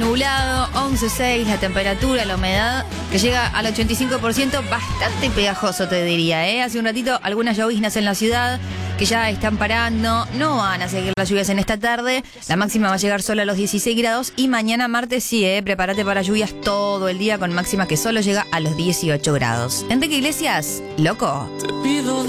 nublado, 11,6 la temperatura, la humedad que llega al 85%, bastante pegajoso te diría, ¿eh? Hace un ratito algunas lloviznas en la ciudad que ya están parando, no van a seguir las lluvias en esta tarde, la máxima va a llegar solo a los 16 grados y mañana martes sí, prepárate para lluvias todo el día con máxima que solo llega a los 18 grados. Enrique Iglesias, loco. Te pido